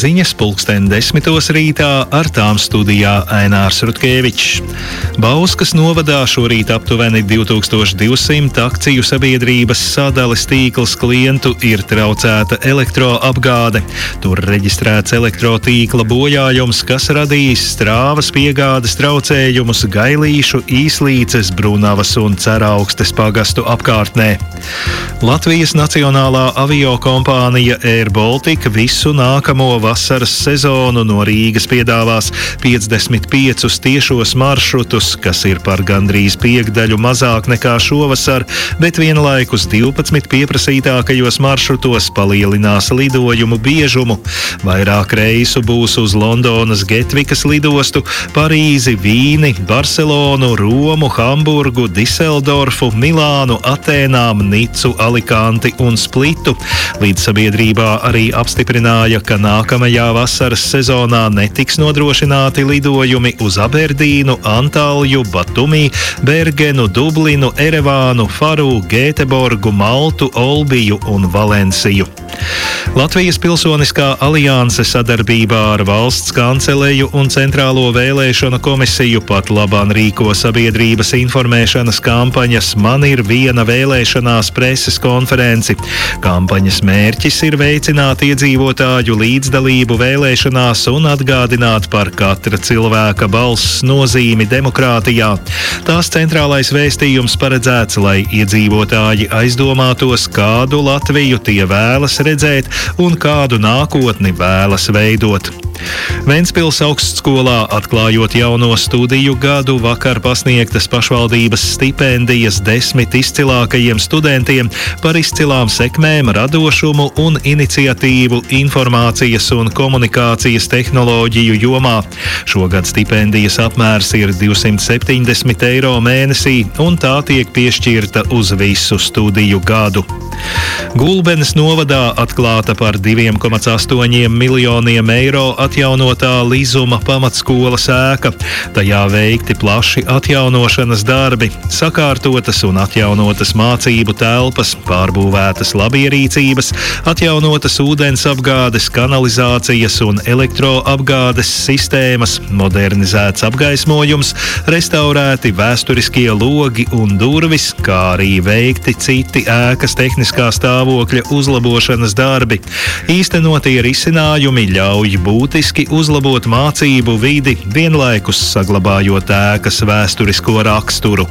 ziņas 10:10 rītā, ar tām studijā Ainārs Rutkevičs. Bauskas novadā šorīt aptuveni 2200 akciju sabiedrības sadales tīkls klientu ir traucēta elektroapgāde. Tur reģistrēts elektrotīkla bojājums, kas radījis strāvas piegādes traucējumus Gailīšu, Īslīces, Brunavas un Ceraugstes pagastu apkārtnē. Latvijas Nacionālā aviokompānija Air Baltica visu nākamo vasaras sezonu no Rīgas piedāvās 55 tiešos maršrutus, kas ir par gandrīz piekdaļu mazāk nekā šovasar, bet vienlaikus 12 pieprasītākajos maršrutos palielinās lidojumu biežumu. Vairāk reisu būs uz Londonas Getvikas lidostu, Parīzi, Vīni, Barcelonu, Romu, Hamburgu, Diseldorfu, Milānu, Atēnām, Nicu, Alikanti un Splitu. Līdzsabiedrībā arī apstiprināja, ka nākamajā vasaras sezonā netiks nodrošināti lidojumi uz Aberdīnu, Antalju, Batumī, Bergenu, Dublinu, Erevānu, Faru, Gēteborgu, Maltu, Olbiju un Valenciju. Latvijas Pilsoniskā alianse sadarbībā ar Valsts kanceleju un Centrālo vēlēšanu komisiju pat labāk rīko sabiedrības informēšanas kampaņas "Man ir viena vēlēšanās" preses konferenci. Kampaņas mērķis ir veicināt iedzīvotāju līdzdalību vēlēšanās un atgādināt par katra cilvēka balss nozīmi demokrātijā. Tās centrālais vēstījums paredzēts, lai iedzīvotāji aizdomātos, kādu Latviju tie vēlas redzēt un kādu nākotni vēlas veidot. Ventspils augstskolā, atklājot jauno studiju gadu, vakar pasniegtas pašvaldības stipendijas 10 izcilākajiem studentiem par izcilām sekmēm, radošumu un iniciatīvu informācijas un komunikācijas tehnoloģiju jomā. Šogad stipendijas apmērs ir 270 eiro mēnesī, un tā tiek piešķirta uz visu studiju gadu. Gulbenes novadā atklāta par 2,8 miljoniem eiro atjaunotā Lizuma pamatskolas ēka. Tajā veikti plaši atjaunošanas darbi, sakārtotas un atjaunotas mācību telpas, pārbūvētas labierīcības, atjaunotas ūdensapgādes, kanalizācijas un elektroapgādes sistēmas, modernizēts apgaismojums, restaurēti vēsturiskie logi un durvis, kā arī veikti citi ēkas tehniskā stāvokļa uzlabošanas darbi. Īstenotie risinājumi ļauj būtiski uzlabot mācību vidi, vienlaikus saglabājot ēkas vēsturisko raksturu.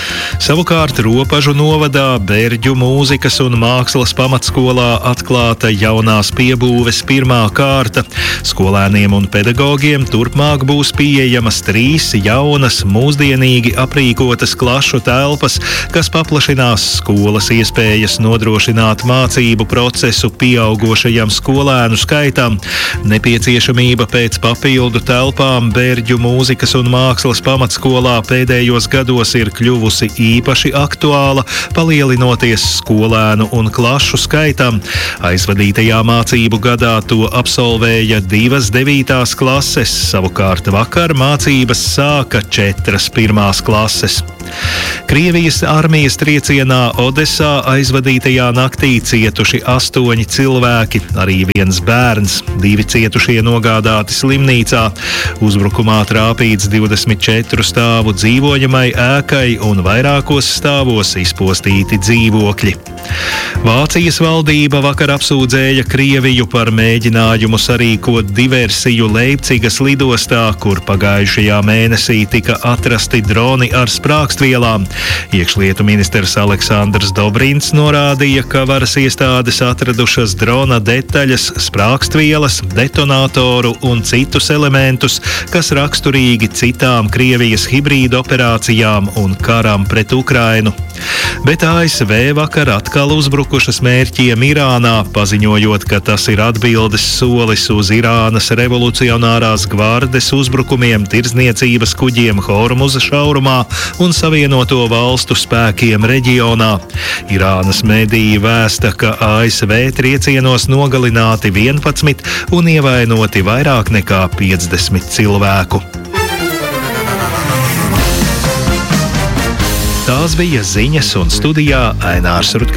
Savukārt Ropažu novadā Bērģu mūzikas un mākslas pamatskolā atklāta jaunās piebūves pirmā kārta. Skolēniem un pedagogiem turpmāk būs pieejamas 3 jaunas, mūsdienīgi aprīkotas klašu telpas, kas paplašinās skolas iespējas nodrošināt mācību procesu pieaugošajam skolēnu skaitam. Nepieciešamība pēc papildu telpām Bērģu mūzikas un mākslas pamatskolā pēdējos gados ir kļuvusi īpaši aktuāla, palielinoties skolēnu un klašu skaitam. Aizvadītajā mācību gadā to absolvēja 2 9. klases, savukārt vakar mācības sāka 4 1. klases. Krievijas armijas triecienā Odesā aizvadītajā naktī cietuši 8 cilvēki, arī 1 bērns. 2 cietušie nogādāti slimnīcā. Uzbrukumā trāpīts 24 stāvu dzīvojamai ēkai un vairākos stāvos izpostīti dzīvokļi. Vācijas valdība vakar apsūdzēja Krieviju par mēģinājumu sarīkot diversiju Leipcigas lidostā, kur pagājušajā mēnesī tika atrasti droni ar sprākstvielām. Iekšlietu ministrs Aleksandrs Dobrins norādīja, ka varas iestādes atradušas drona detaļas, sprākstvielas, detonātoru un citus elementus, kas raksturīgi citām Krievijas hibrīda operācijām un karam pret Ukrainu. Bet ASV vakar atkal uzbrukušas mērķiem Irānā, paziņojot, ka tas ir atbildes solis uz Irānas revolucionārās gvardes uzbrukumiem tirdzniecības kuģiem Hormuza šaurumā un Savienoto valstu spēkiem reģionā. Irānas mediji vēsta, ka ASV triecienos nogalināti 11 un ievainoti vairāk nekā 50 cilvēku. Tās bija ziņas, un studijā Ainārs Rutkevičs.